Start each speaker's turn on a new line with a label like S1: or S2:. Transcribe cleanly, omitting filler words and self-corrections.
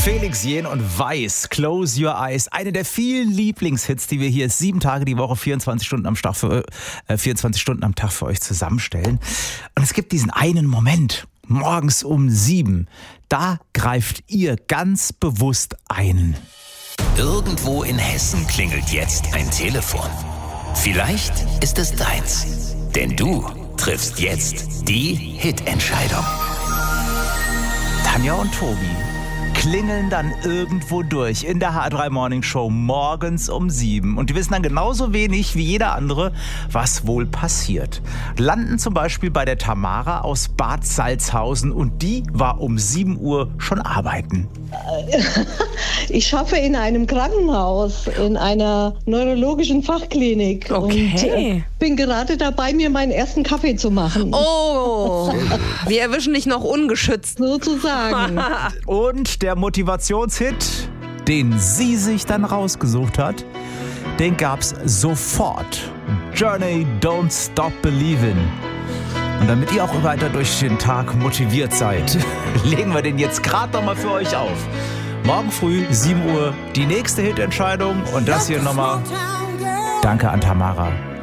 S1: Felix Jähn und Weiß, Close Your Eyes. Eine der vielen Lieblingshits, die wir hier 7 Tage die Woche, 24 Stunden am Tag für euch zusammenstellen. Und es gibt diesen einen Moment, morgens um 7. Da greift ihr ganz bewusst ein.
S2: Irgendwo in Hessen klingelt jetzt ein Telefon. Vielleicht ist es deins. Denn du triffst jetzt die Hitentscheidung.
S1: Tanja und Tobi klingeln dann irgendwo durch in der H3 Morning Show morgens um 7. Und die wissen dann genauso wenig wie jeder andere, was wohl passiert. Landen zum Beispiel bei der Tamara aus Bad Salzhausen und die war um 7 Uhr schon arbeiten.
S3: Ich arbeite in einem Krankenhaus, in einer neurologischen Fachklinik.
S4: Okay.
S3: Und bin gerade dabei, mir meinen ersten Kaffee zu machen.
S4: Oh, wir erwischen dich noch ungeschützt.
S3: Sozusagen.
S1: Und der Motivationshit, den sie sich dann rausgesucht hat, den gab's sofort. Journey, Don't Stop Believin'. Und damit ihr auch weiter durch den Tag motiviert seid, legen wir den jetzt gerade nochmal für euch auf. Morgen früh, 7 Uhr, die nächste Hitentscheidung. Und das hier nochmal. Danke an Tamara.